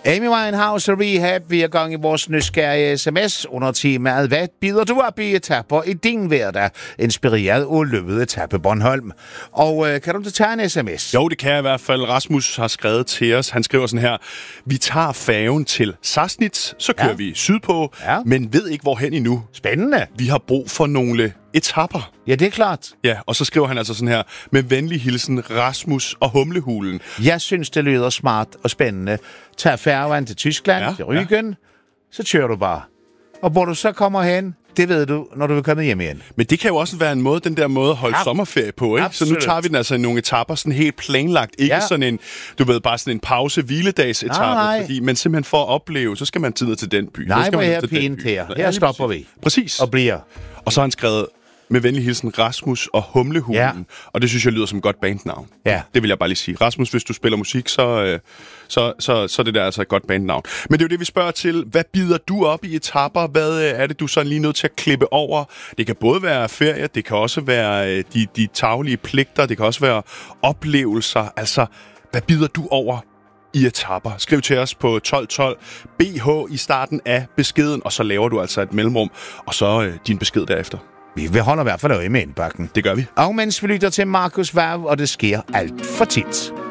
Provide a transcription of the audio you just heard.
Amy Winehouse og Rehab, vi er gang i vores nysgerrige sms under temaet. Hvad bider du op i etapper i din hverdag, inspireret af løbet etape Bornholm? Og kan du tage en sms? Jo, det kan jeg i hvert fald. Rasmus har skrevet til os. Han skriver sådan her: vi tager færgen til Sassnitz, så kører vi sydpå, men ved ikke hvorhen endnu. Spændende. Vi har brug for nogle etapper. Ja, det er klart. Ja, og så skriver han altså sådan her: med venlig hilsen Rasmus og Humlehulen. Jeg synes, det lyder smart og spændende. Tag færgen til Tyskland, til Rügen, så kører du bare. Og hvor du så kommer hen, det ved du, når du er kommet hjem igen. Men det kan jo også være en måde, den der måde at holde sommerferie på, ikke? Absolut. Så nu tager vi den altså i nogle etapper, sådan helt planlagt. Ikke sådan en, du ved, bare sådan en pause-hviledags-etappe. Fordi, men simpelthen for at opleve, så skal man tid til den by. Nej, hvor er pænt her. Her stopper vi. Præcis. Og bliver. Og så har han skrevet: med venlig hilsen Rasmus og Humlehulen. Ja. Og det synes jeg lyder som et godt bandnavn. Ja. Det vil jeg bare lige sige. Rasmus, hvis du spiller musik, så er det der altså et godt bandnavn. Men det er jo det, vi spørger til. Hvad bider du op i etapper? Hvad er det, du så lige nødt til at klippe over? Det kan både være ferie, det kan også være de taglige pligter, det kan også være oplevelser. Altså, hvad bider du over i etapper? Skriv til os på 1212 BH i starten af beskeden, og så laver du altså et mellemrum, og så din besked derefter. Vi holder i hvert fald øje med indbakken. Det gør vi. Og mens vi lytter til Markus Vav, og det sker alt for tit.